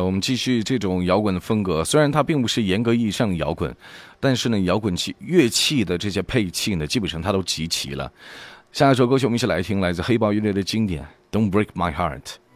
我们继续这种摇滚的风格，虽然它并不是严格意义上的摇滚，但是呢，摇滚乐器的这些配器呢，基本上它都集齐了。下一首歌曲我们一起来听，来自黑豹乐队的经典《Don't Break My Heart》。